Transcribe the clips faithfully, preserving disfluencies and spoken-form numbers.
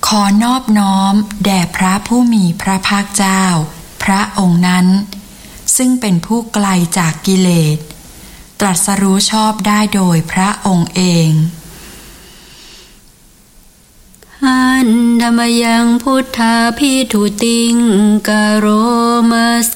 ขอนอบน้อมแด่พระผู้มีพระภาคเจ้าพระองค์นั้นซึ่งเป็นผู้ไกลจากกิเลสตรัสรู้ชอบได้โดยพระองค์เองหันธรรมยังพุทธาภิทุติงกโรมาเซ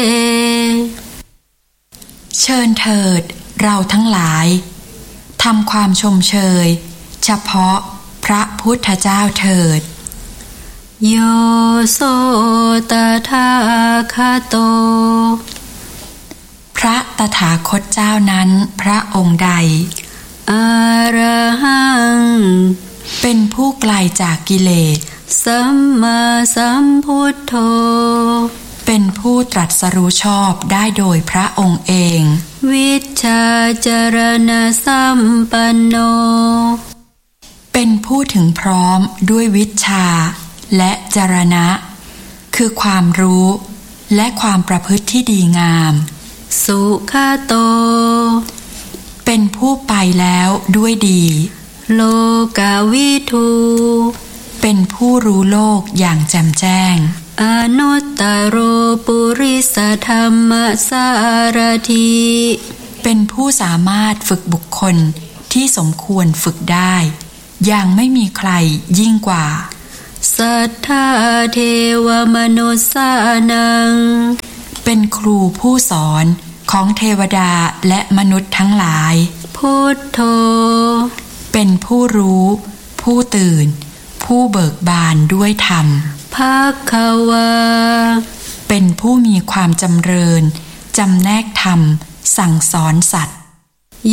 เชิญเถิดเราทั้งหลายทำความชมเชยเฉพาะพระพุทธเจ้าเถิดโยโสตถาคโตพระตถาคตเจ้านั้นพระองค์ใดอรหังเป็นผู้ไกลจากกิเลสสัมมาสัมพุทโธเป็นผู้ตรัสรู้ชอบได้โดยพระองค์เองวิชชาจรณะสัมปันโนเป็นผู้ถึงพร้อมด้วยวิชชาและจรณะคือความรู้และความประพฤติที่ดีงามสุขโตเป็นผู้ไปแล้วด้วยดีโลกาวิทูเป็นผู้รู้โลกอย่างแจ่มแจ้งอนุตตโรปุริสธรรมสารถีเป็นผู้สามารถฝึกบุคคลที่สมควรฝึกได้อย่างไม่มีใครยิ่งกว่าสัทธาเทวมนุสสานังเป็นครูผู้สอนของเทวดาและมนุษย์ทั้งหลายพุทโธเป็นผู้รู้ผู้ตื่นผู้เบิกบานด้วยธรรมภควาเป็นผู้มีความจำเริญจำแนกธรรมสั่งสอนสัตว์